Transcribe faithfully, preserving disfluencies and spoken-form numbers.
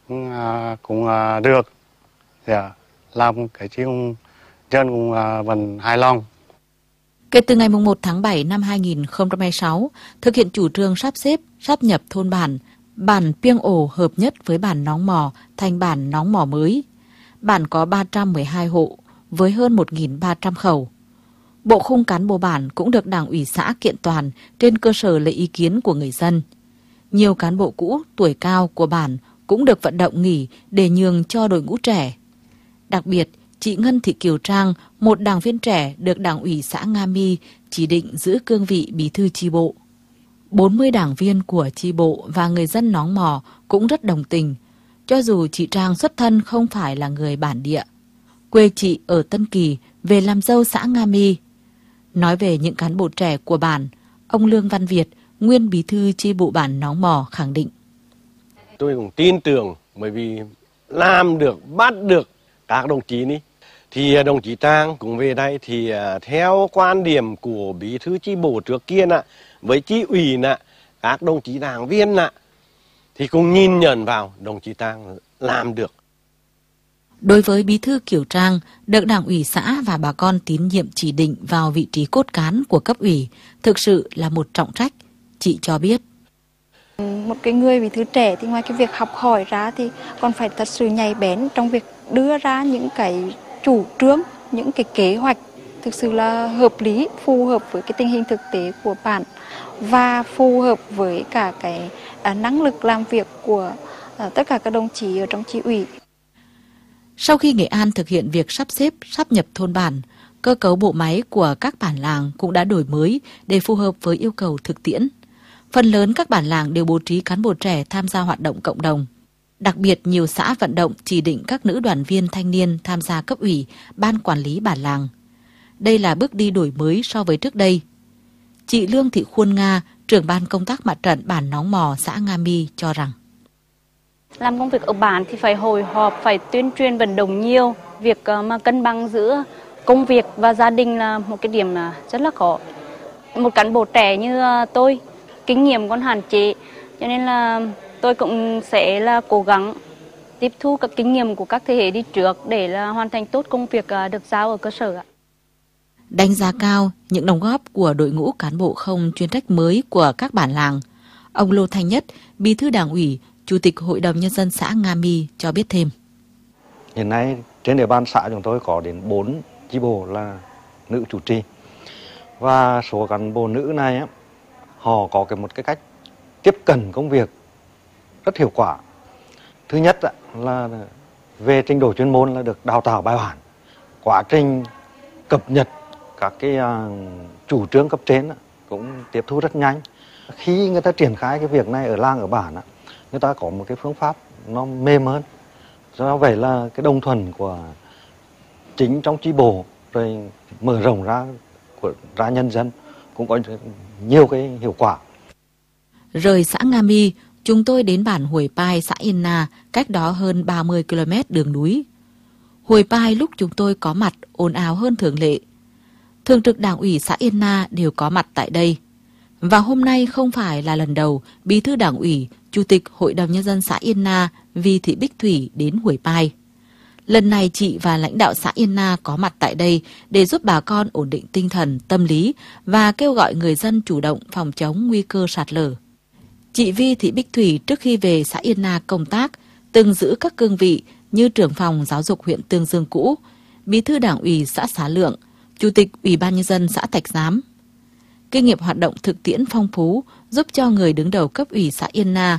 À, cũng à, được, dạ, làm cái chi cũng dân cũng à, vẫn hài lòng. Kể từ ngày một tháng bảy năm hai nghìn không trăm hai mươi sáu, thực hiện chủ trương sắp xếp, sáp nhập thôn bản, bản Piêng Ổ hợp nhất với bản Nóng Mò thành bản Nóng Mò mới. Bản có ba trăm mười hai hộ với hơn một nghìn ba trăm khẩu. Bộ khung cán bộ bản cũng được Đảng ủy xã kiện toàn trên cơ sở lấy ý kiến của người dân. Nhiều cán bộ cũ, tuổi cao của bản cũng được vận động nghỉ để nhường cho đội ngũ trẻ. Đặc biệt, chị Ngân Thị Kiều Trang, một đảng viên trẻ được Đảng ủy xã Nga Mi chỉ định giữ cương vị bí thư chi bộ. bốn mươi đảng viên của chi bộ và người dân Nóng Mò cũng rất đồng tình, cho dù chị Trang xuất thân không phải là người bản địa. Quê chị ở Tân Kỳ, về làm dâu xã Nga Mi. Nói về những cán bộ trẻ của bản, ông Lương Văn Việt, nguyên bí thư chi bộ bản Nóng Mò khẳng định. Tôi cũng tin tưởng bởi vì làm được, bắt được các đồng chí ní. Thì đồng chí Trang cũng về đây thì theo quan điểm của bí thư chi bộ trước kia nè, với chi ủy nè, các đồng chí đảng viên nè, thì cũng nhìn nhận vào đồng chí Trang làm được. Đối với bí thư Kiều Trang, được Đảng ủy xã và bà con tín nhiệm chỉ định vào vị trí cốt cán của cấp ủy, thực sự là một trọng trách, chị cho biết. Một cái người bí thư trẻ thì ngoài cái việc học hỏi ra thì còn phải thật sự nhạy bén trong việc đưa ra những cái chủ trương, những cái kế hoạch thực sự là hợp lý, phù hợp với cái tình hình thực tế của bản và phù hợp với cả cái năng lực làm việc của tất cả các đồng chí ở trong chi ủy. Sau khi Nghệ An thực hiện việc sắp xếp, sáp nhập thôn bản, cơ cấu bộ máy của các bản làng cũng đã đổi mới để phù hợp với yêu cầu thực tiễn. Phần lớn các bản làng đều bố trí cán bộ trẻ tham gia hoạt động cộng đồng. Đặc biệt, nhiều xã vận động chỉ định các nữ đoàn viên thanh niên tham gia cấp ủy, ban quản lý bản làng. Đây là bước đi đổi mới so với trước đây. Chị Lương Thị Khuôn Nga, trưởng ban công tác mặt trận bản Nóng Mò, xã Nga Mi cho rằng làm công việc ở bản thì phải hội họp, phải tuyên truyền vận động nhiều. Việc mà cân bằng giữa công việc và gia đình là một cái điểm rất là khó. Một cán bộ trẻ như tôi, kinh nghiệm còn hạn chế, cho nên là tôi cũng sẽ là cố gắng tiếp thu các kinh nghiệm của các thế hệ đi trước để là hoàn thành tốt công việc được giao ở cơ sở. Đánh giá cao những đóng góp của đội ngũ cán bộ không chuyên trách mới của các bản làng, ông Lô Thanh Nhất, bí thư Đảng ủy, Chủ tịch Hội đồng Nhân dân xã Nga Mi cho biết thêm. Hiện nay trên địa bàn xã chúng tôi có đến bốn chi bộ là nữ chủ trì. Và số cán bộ nữ này họ có cái một cái cách tiếp cận công việc rất hiệu quả. Thứ nhất là về trình độ chuyên môn là được đào tạo bài bản. Quá trình cập nhật các cái chủ trương cấp trên cũng tiếp thu rất nhanh. Khi người ta triển khai cái việc này ở làng ở bản, người ta có một cái phương pháp nó mềm hơn. Do vậy là cái đồng thuận của chính trong chi bộ rồi mở rộng ra của ra nhân dân cũng có nhiều cái hiệu quả. Rời xã Nga Mi, chúng tôi đến bản Huồi Pai, xã Yên Na, cách đó hơn ba mươi ki lô mét đường núi. Huồi Pai lúc chúng tôi có mặt ồn ào hơn thường lệ. Thường trực Đảng ủy xã Yên Na đều có mặt tại đây. Và hôm nay không phải là lần đầu bí thư Đảng ủy, Chủ tịch Hội đồng Nhân dân xã Yên Na Vi Thị Bích Thủy đến Huồi Pai. Lần này chị và lãnh đạo xã Yên Na có mặt tại đây để giúp bà con ổn định tinh thần, tâm lý và kêu gọi người dân chủ động phòng chống nguy cơ sạt lở. Chị Vi Thị Bích Thủy trước khi về xã Yên Na công tác từng giữ các cương vị như trưởng phòng giáo dục huyện Tương Dương cũ, bí thư Đảng ủy xã Xá Lượng, Chủ tịch Ủy ban Nhân dân xã Thạch Giám. Kinh nghiệm hoạt động thực tiễn phong phú giúp cho người đứng đầu cấp ủy xã Yên Na